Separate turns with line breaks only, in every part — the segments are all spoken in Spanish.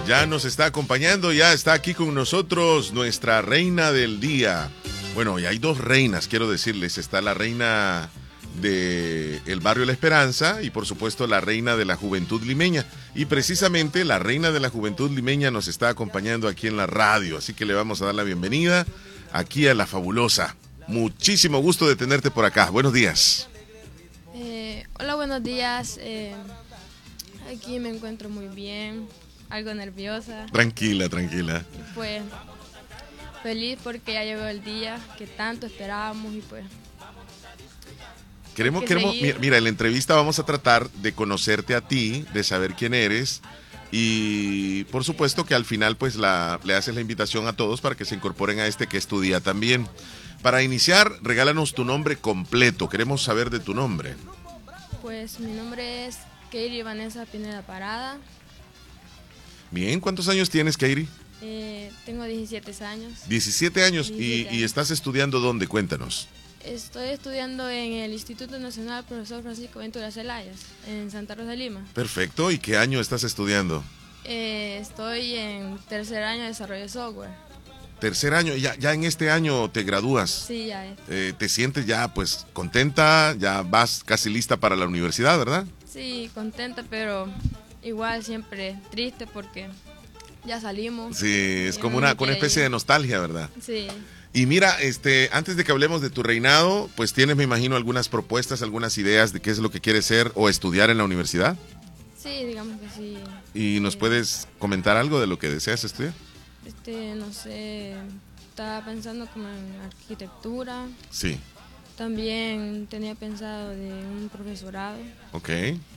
Ya nos está acompañando, ya está aquí con nosotros nuestra reina del día. Bueno, y hay dos reinas, quiero decirles. Está la reina del barrio La Esperanza y por supuesto la reina de la juventud limeña. Y precisamente la reina de la juventud limeña nos está acompañando aquí en la radio. Así que le vamos a dar la bienvenida aquí a La Fabulosa. Muchísimo gusto de tenerte por acá. Buenos días.
Hola, buenos días. Aquí me encuentro muy bien, algo nerviosa.
Tranquila, tranquila.
Y pues feliz porque ya llegó el día que tanto esperábamos y pues...
Mira, en la entrevista vamos a tratar de conocerte a ti, de saber quién eres y por supuesto que al final pues le haces la invitación a todos para que se incorporen a este que es tu día también. Para iniciar, regálanos tu nombre completo, queremos saber de tu nombre.
Pues mi nombre es Keiri Vanessa Pineda Parada.
Bien, ¿cuántos años tienes, Keiri?
Tengo 17 años.
17 años.
17 años.
¿Y estás estudiando dónde? Cuéntanos.
Estoy estudiando en el Instituto Nacional Profesor Francisco Ventura Celayas, en Santa Rosa de Lima.
Perfecto, ¿y qué año estás estudiando?
Estoy en tercer año de desarrollo de software.
Tercer año, ya en este año te gradúas.
Sí, ya es.
¿Te sientes ya pues contenta? Ya vas casi lista para la universidad, ¿verdad?
Sí, contenta, pero igual siempre triste porque ya salimos.
Sí, es como una especie de nostalgia, ¿verdad?
Sí.
Y mira, antes de que hablemos de tu reinado, pues tienes, me imagino, algunas propuestas, algunas ideas de qué es lo que quieres ser o estudiar en la universidad.
Sí, digamos que sí.
¿Y nos puedes comentar algo de lo que deseas estudiar?
No sé, estaba pensando como en arquitectura.
Sí.
También tenía pensado de un profesorado.
Ok.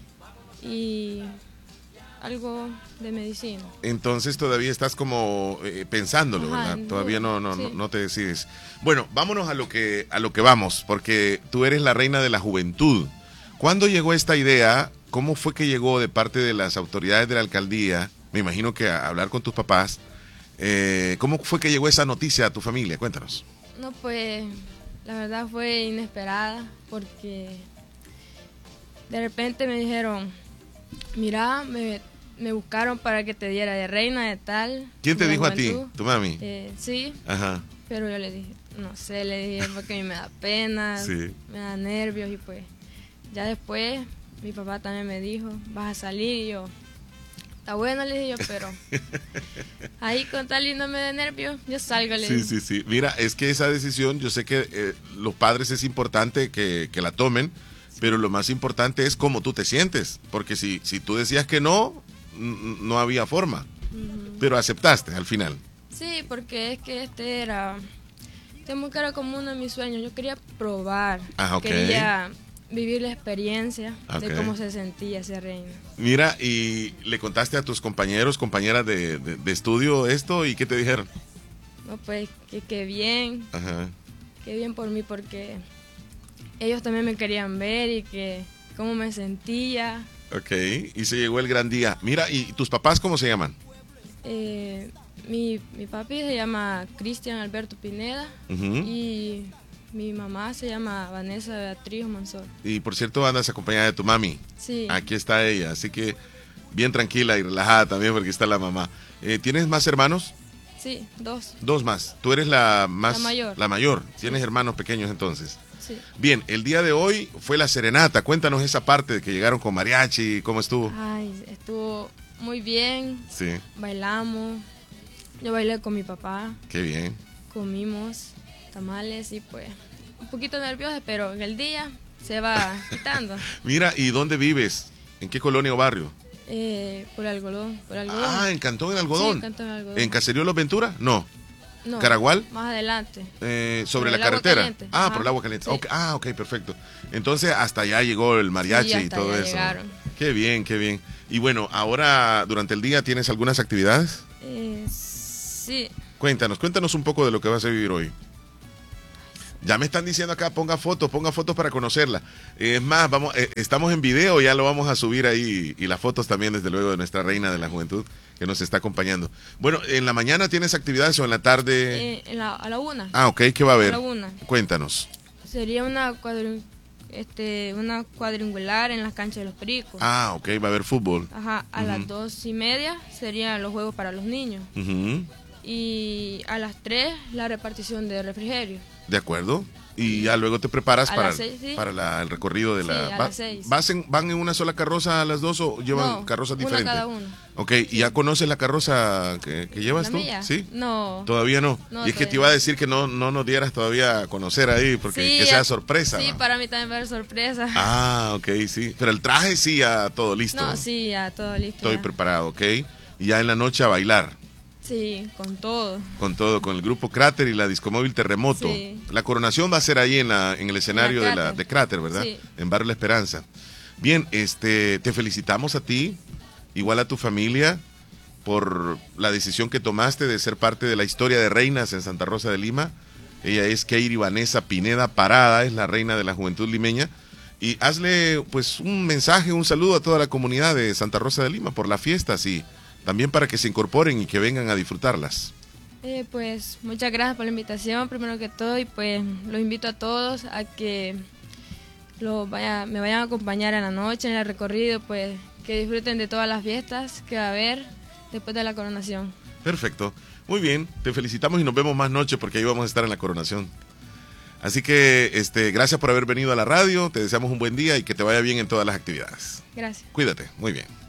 Y algo de medicina.
Entonces todavía estás como pensándolo,
Ajá,
¿verdad? Todavía
sí.
no te decides. Bueno, vámonos a lo que vamos, porque tú eres la reina de la juventud. ¿Cuándo llegó esta idea? ¿Cómo fue que llegó de parte de las autoridades de la alcaldía? Me imagino que a hablar con tus papás. ¿Cómo fue que llegó esa noticia a tu familia? Cuéntanos.
No, pues la verdad fue inesperada porque de repente me dijeron, mira, me buscaron para que te diera de reina de tal.
¿Quién te dijo a ti? ¿Tu mami?
Sí.
Ajá.
Pero yo le dije, no sé, le dije porque a mí me da pena,
sí.
Me da nervios y pues ya después mi papá también me dijo, vas a salir y yo, está bueno, le dije yo, pero ahí con tal y no me dé nervios, yo salgo, le dije.
Sí. Mira, es que esa decisión, yo sé que los padres es importante que la tomen, pero lo más importante es cómo tú te sientes, porque si tú decías que no había forma, pero aceptaste al final.
Sí, porque es que era como uno de mis sueños, yo quería probar, quería vivir la experiencia de cómo se sentía ser reina.
Mira, ¿y le contaste a tus compañeras de estudio esto y qué te dijeron?
No, pues que bien,
Ajá.
Qué bien por mí porque ellos también me querían ver y que cómo me sentía.
Ok, y se llegó el gran día. Mira, ¿y tus papás cómo se llaman?
Mi papi se llama Cristian Alberto Pineda y mi mamá se llama Vanessa Beatriz Mansor.
Y por cierto, andas acompañada de tu mami.
Sí.
Aquí está ella, así que bien tranquila y relajada también porque está la mamá. ¿Tienes más hermanos?
Sí, dos.
Dos más. Tú eres la
mayor.
La mayor. ¿Tienes hermanos pequeños entonces?
Sí.
Bien, el día de hoy fue la serenata. Cuéntanos esa parte de que llegaron con mariachi, ¿cómo estuvo?
Ay, estuvo muy bien.
Sí.
Bailamos. Yo bailé con mi papá.
Qué bien.
Comimos tamales y pues un poquito nerviosa, pero en el día se va quitando.
Mira, ¿y dónde vives? ¿En qué colonia o barrio?
Por Algodón.
Ah, en Cantón El Algodón.
Sí, Cantón El Algodón.
¿En Caserío Los Ventura? No.
No,
¿Caragual?
más adelante.
Sobre la
el agua
carretera.
caliente.
Ah,
Ajá.
por el agua caliente.
Sí.
Okay. Ah, ok, perfecto. Entonces hasta allá llegó el mariachi
Sí,
y todo eso.
Llegaron.
Qué bien, qué bien. Y bueno, ahora durante el día ¿tienes algunas actividades?
Sí.
Cuéntanos un poco de lo que vas a vivir hoy. Ya me están diciendo acá, ponga fotos para conocerla. Es más, estamos en video, ya lo vamos a subir ahí, y las fotos también, desde luego, de nuestra reina de la juventud que nos está acompañando. Bueno, ¿en la mañana tienes actividades o en la tarde?
A la 1.
Ah, ok, ¿qué va a haber?
A la 1.
Cuéntanos.
Sería una una cuadrangular en las canchas de los Pericos.
Ah, ok, va a haber fútbol.
Ajá, a las 2:30 serían los juegos para los niños. Y a las 3 la repartición de refrigerio.
De acuerdo. Y ya luego te preparas
A
para,
las 6, sí.
el recorrido de la...
Sí, a las 6.
¿Van en una sola carroza a las dos o llevan carrozas diferentes?
Una cada uno.
Ok, ¿y ya conoces la carroza que llevas tú?
Mía?
¿Sí?
No.
¿Todavía no? Y es que te iba a decir que no nos dieras todavía a conocer ahí, porque
sí,
que sea sorpresa.
Sí,
¿no?
para mí también va a ser sorpresa.
Ah, ok, sí. Pero el traje sí, ya todo listo.
No, sí, ya todo listo.
Estoy
ya.
preparado, ok. Y ya en la noche a bailar.
Sí, con todo.
Con todo, con el grupo Cráter y la Discomóvil Terremoto.
Sí.
La coronación va a ser ahí en el escenario de Cráter, ¿verdad?
Sí.
En Barrio La Esperanza. Bien, te felicitamos a ti, igual a tu familia, por la decisión que tomaste de ser parte de la historia de reinas en Santa Rosa de Lima. Ella es Keiri Vanessa Pineda Parada, es la reina de la juventud limeña. Y hazle pues un mensaje, un saludo a toda la comunidad de Santa Rosa de Lima por las fiestas y también para que se incorporen y que vengan a disfrutarlas.
Pues muchas gracias por la invitación, primero que todo, y pues los invito a todos a que me vayan a acompañar en la noche, en el recorrido, pues que disfruten de todas las fiestas que va a haber después de la coronación.
Perfecto, muy bien, te felicitamos y nos vemos más noche porque ahí vamos a estar en la coronación. Así que gracias por haber venido a la radio, te deseamos un buen día y que te vaya bien en todas las actividades.
Gracias.
Cuídate, muy bien.